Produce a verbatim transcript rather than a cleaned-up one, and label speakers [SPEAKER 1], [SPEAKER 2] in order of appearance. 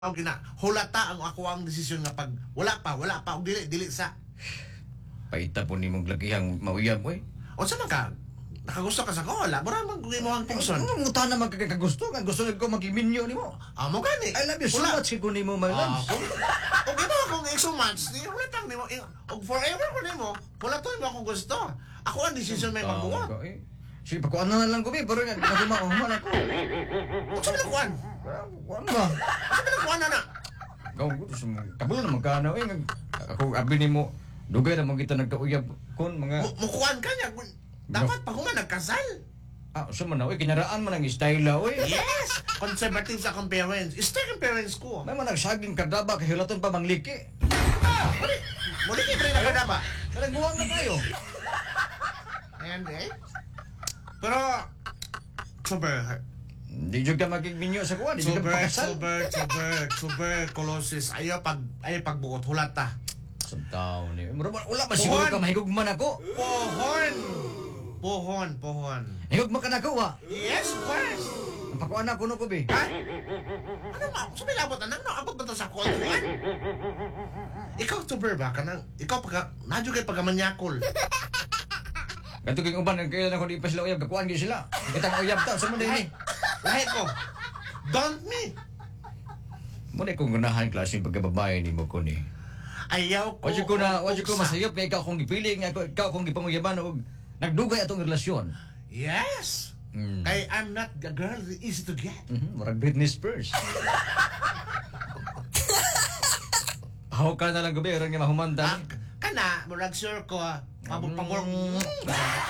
[SPEAKER 1] o gina hulata ang ako ang desisyon nga pag wala pa wala pa og dili dili sa
[SPEAKER 2] Paita po ni mong lagihang mauyab, oy.
[SPEAKER 1] o sa man ka nakagusto ka sa ko wala bara man kugi mo ang function
[SPEAKER 2] Ano mo tanan magkakagusto? Ang gusto ko magiminyo ni mo.
[SPEAKER 1] amo gani
[SPEAKER 2] I love you so
[SPEAKER 1] Wala.
[SPEAKER 2] much ko ni mo, my
[SPEAKER 1] Ah,
[SPEAKER 2] loves.
[SPEAKER 1] kung og ito akong exo months ni wala tang nimo og forever ko nimo wala to mo akong gusto ako ang desisyon may magbuhat
[SPEAKER 2] Tama ka, eh. Sige, pakuan na lang ko, eh. Pero nga, nagumauman ako.
[SPEAKER 1] unsa man kuan
[SPEAKER 2] Kuan ba?
[SPEAKER 1] unsa man kuan na
[SPEAKER 2] Gawin ko, sa mga kabalo na magkano, eh. Nag- Ako, abi ni mo, dugay na mo kita nagkauyab kon mga...
[SPEAKER 1] Mu- mukuan ka niya dapat pa ko man nagkasal
[SPEAKER 2] Ah, sa man na, oy. Kinaraan man ang style, oy.
[SPEAKER 1] yes conservative sa akong parents strict ang parents ko
[SPEAKER 2] May man nagsaging kardaba, kahilaton pa mangliki.
[SPEAKER 1] ah muli muli kay pre na ba
[SPEAKER 2] Kalagbuwang na tayo.
[SPEAKER 1] and eh pero super
[SPEAKER 2] Di jud ka magigminyo sa kuwan, di jud ka
[SPEAKER 1] Tuber,
[SPEAKER 2] pakasal.
[SPEAKER 1] tuber, tuber, tuberculosis. Ayaw pag, ayaw pagbuot, hulat ta.
[SPEAKER 2] Sa tao ni. Mura ba- Wala ba siguro
[SPEAKER 1] Kuwan.
[SPEAKER 2] ka mahigugman ako?
[SPEAKER 1] Pohon! Pohon, pohon.
[SPEAKER 2] Higugman ka na ako, ha?
[SPEAKER 1] Yes, of course.
[SPEAKER 2] Ang pakuan na kuno ko, be.
[SPEAKER 1] Ha? Ano ba? Sabi labot na nang, no? Abot ba ito sa kontuan? Ikaw, tuber ba? Kanang, ikaw pagka, nadyo kayo pagkamanyakol.
[SPEAKER 2] Ganto kay uban kaya na ko di pa sila uyab, kakuan gyud sila. Kita ang uyab ta sa mo
[SPEAKER 1] Lahat,
[SPEAKER 2] dinhi.
[SPEAKER 1] lahat ko. Don't me.
[SPEAKER 2] Mo na kung ganahan klase ng pagkababae ni mo ko ni.
[SPEAKER 1] Ayaw ko.
[SPEAKER 2] Wa ko na, wa ko
[SPEAKER 1] uksa.
[SPEAKER 2] masayop kay ikaw kung gipili nga ako- ikaw kung gipanguyaban og nagdugay atong relasyon.
[SPEAKER 1] Yes.
[SPEAKER 2] Mm.
[SPEAKER 1] Kay I'm not a girl that easy to get.
[SPEAKER 2] Mhm, murag Britney Spears. Haw ka na lang gabi, orang nga mahumanda.
[SPEAKER 1] Ah, kana, murag sure ko, ah, mabupamor.